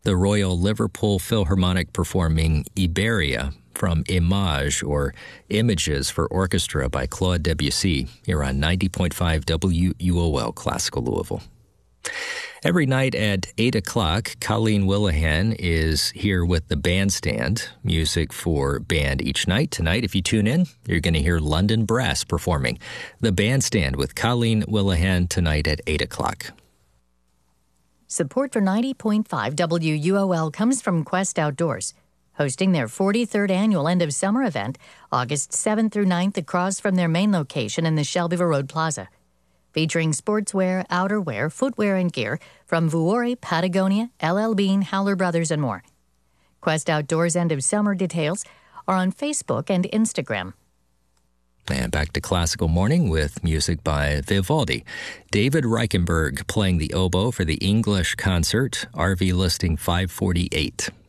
The Royal Liverpool Philharmonic performing Iberia from Image, or Images for Orchestra by Claude Debussy, here on 90.5 WUOL Classical Louisville. Every night at 8 o'clock, Colleen Willihan is here with the Bandstand, music for band each night. Tonight, if you tune in, you're going to hear London Brass performing the Bandstand with Colleen Willihan tonight at 8 o'clock. Support for 90.5 WUOL comes from Quest Outdoors, hosting their 43rd annual end-of-summer event, August 7th through 9th across from their main location in the Shelbyville Road Plaza. Featuring sportswear, outerwear, footwear, and gear from Vuori, Patagonia, LL Bean, Howler Brothers, and more. Quest Outdoors end-of-summer details are on Facebook and Instagram. And back to Classical Morning with music by Vivaldi. David Reichenberg playing the oboe for the English concert, RV listing 548.